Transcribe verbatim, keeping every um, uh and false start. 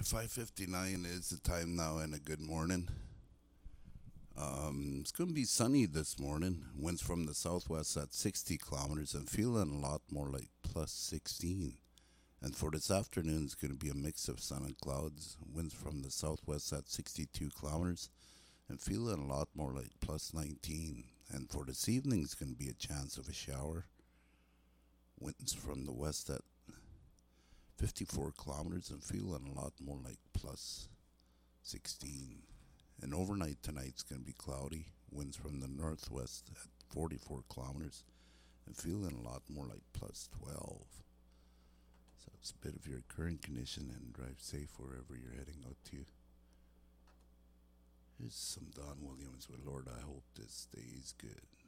five fifty-nine is the time now, and a good morning. Um, it's going to be sunny this morning. Winds from the southwest at sixty kilometers and feeling a lot more like plus sixteen. And for this afternoon, it's going to be a mix of sun and clouds. Winds from the southwest at sixty-two kilometers and feeling a lot more like plus nineteen. And for this evening, it's going to be a chance of a shower. Winds from the west at fifty-four kilometers and feeling a lot more like plus sixteen. And overnight tonight's going to be cloudy. Winds from the northwest at forty-four kilometers and feeling a lot more like plus twelve. So it's a bit of your current condition, and drive safe wherever you're heading out to. Here's some Don Williams with Lord, I hope this stays good.